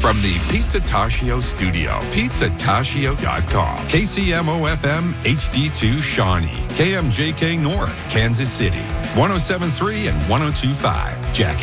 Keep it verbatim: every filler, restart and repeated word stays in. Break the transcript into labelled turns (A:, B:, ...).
A: From the Pizzataccio studio, pizzataccio dot com. K C M O F M H D two Shawnee. K M J K North, Kansas City. one oh seven point three and one oh two point five, Jack